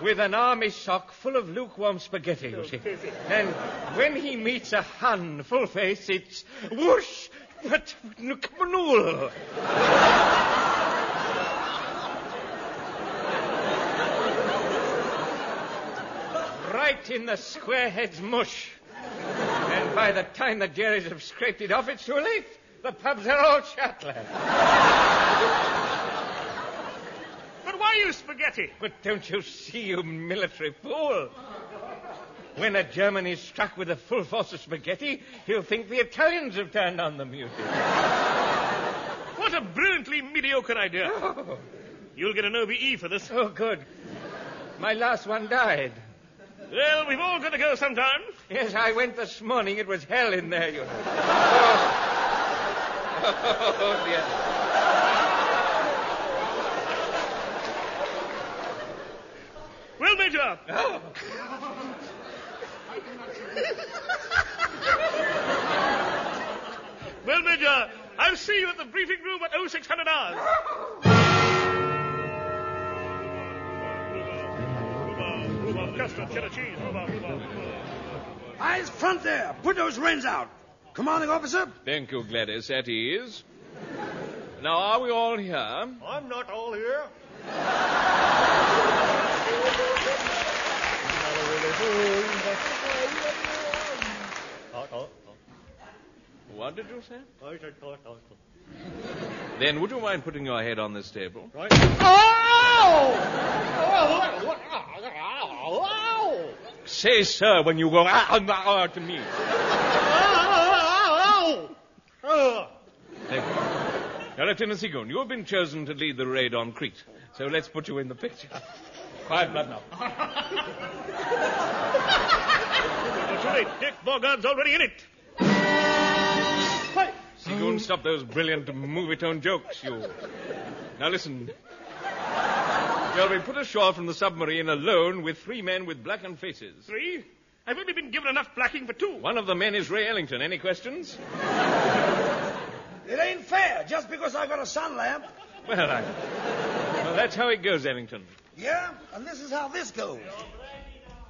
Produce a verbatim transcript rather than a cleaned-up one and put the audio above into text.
with an army sock full of lukewarm spaghetti, you see. And when he meets a Hun full face, it's whoosh, but kanool. Right in the squarehead's mush. And by the time the Jerrys have scraped it off, it's too late. The pubs are all shut, lad. But why use spaghetti? But don't you see, you military fool? When a German is struck with a full force of spaghetti, he'll think the Italians have turned on them, you see. What a brilliantly mediocre idea. Oh. You'll get an O B E for this. Oh, good. My last one died. Well, we've all got to go sometime. Yes, I went this morning. It was hell in there, you know. Oh, oh dear. Well, Major. Oh. Well, Major, I'll see you at the briefing room at oh six hundred hours. Custard, cheddar cheese, rhubarb, rhubarb. Eyes front there. Put those wrens out. Commanding officer? Thank you, Gladys. At ease. Now, are we all here? I'm not all here. What did you say? Then would you mind putting your head on this table? Right. Say, sir, when you go ah, ah, ah, to me. Thank you. Now, Lieutenant Seagoon, you have been chosen to lead the raid on Crete. So let's put you in the picture. Quiet blood now. Too late. Dick Morgan's already in it. Seagoon, stop those brilliant movie-tone jokes, you. Now listen. You'll be put ashore from the submarine alone with three men with blackened faces. Three? I've only been given enough blacking for two. One of the men is Ray Ellington. Any questions? It ain't fair, just because I got a sun lamp. Well, I... Well, that's how it goes, Ellington. Yeah? And this is how this goes.